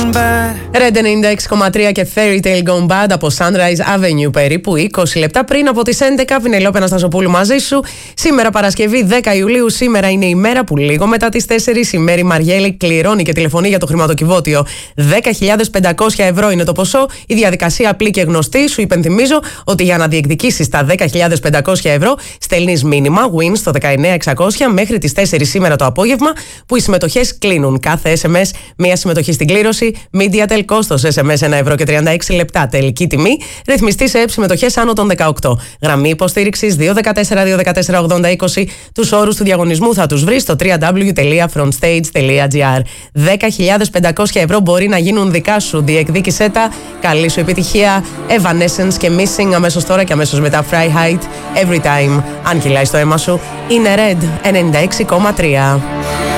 Red 96,3 και Fairy Tale Gone Bad από Sunrise Avenue, περίπου 20 λεπτά πριν από τις 11. Βινελόπη Αναστασοπούλου μαζί σου. Σήμερα Παρασκευή 10 Ιουλίου. Σήμερα είναι η μέρα που λίγο μετά τις 4 η Μέρη Μαριέλη κληρώνει και τηλεφωνεί για το χρηματοκιβώτιο. 10.500 ευρώ είναι το ποσό. Η διαδικασία απλή και γνωστή. Σου υπενθυμίζω ότι για να διεκδικήσεις τα 10.500 ευρώ στέλνεις μήνυμα win στο 19600 μέχρι τις 4 σήμερα το απόγευμα, που οι συμμετοχές κλείνουν. Κάθε SMS μία συμμετοχή στην κλήρωση. Mediatel, κόστος SMS 1 ευρώ και 36 λεπτά. Τελική τιμή. Ρυθμιστή σε συμμετοχές άνω των 18. Γραμμή υποστήριξης 214-214-80-20. Τους όρους του διαγωνισμού θα τους βρεις στο www.frontstage.gr. 10.500 ευρώ μπορεί να γίνουν δικά σου. Διεκδίκησέ τα. Καλή σου επιτυχία. Evanescence και Missing αμέσως τώρα και αμέσως μετά Fry Height. Every time. Αν κυλάει στο αίμα σου, είναι Red 96,3.